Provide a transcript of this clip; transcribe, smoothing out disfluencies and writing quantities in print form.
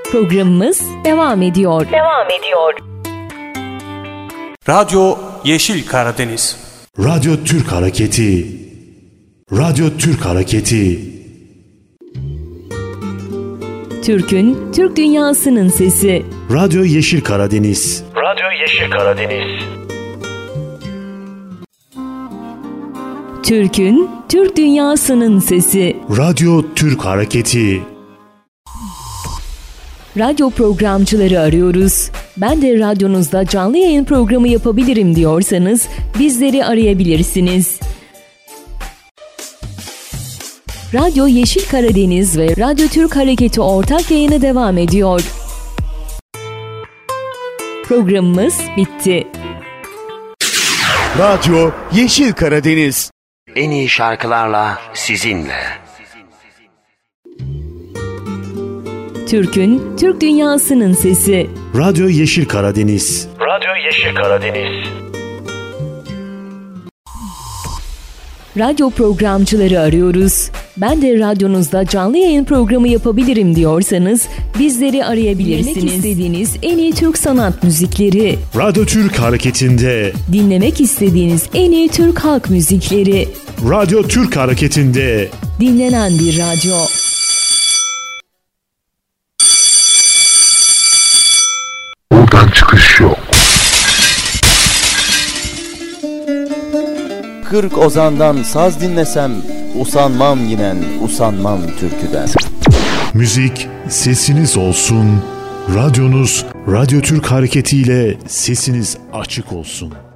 Programımız devam ediyor. Radyo Yeşil Karadeniz. Radyo Türk Hareketi. Radyo Türk Hareketi. Türk'ün, Türk dünyasının sesi. Radyo Yeşil Karadeniz. Radyo Yeşil Karadeniz. Türk'ün, Türk dünyasının sesi. Radyo Türk Hareketi. Radyo programcıları arıyoruz. Ben de radyonuzda canlı yayın programı yapabilirim diyorsanız bizleri arayabilirsiniz. Radyo Yeşil Karadeniz ve Radyo Türk Hareketi ortak yayını devam ediyor. Programımız bitti. Radyo Yeşil Karadeniz. En iyi şarkılarla sizinle. Türk'ün, Türk dünyasının sesi. Radyo Yeşil Karadeniz. Radyo Yeşil Karadeniz. Radyo programcıları arıyoruz. Ben de radyonuzda canlı yayın programı yapabilirim diyorsanız bizleri arayabilirsiniz. Dinlemek istediğiniz en iyi Türk sanat müzikleri. Radyo Türk Hareketi'nde. Dinlemek istediğiniz en iyi Türk halk müzikleri. Radyo Türk Hareketi'nde. Dinlenen bir radyo. Buradan çıkış yok. 40 ozandan saz dinlesem usanmam yinen, usanmam türküden. Müzik sesiniz olsun. Radyonuz Radyo Türk Hareketi ile sesiniz açık olsun.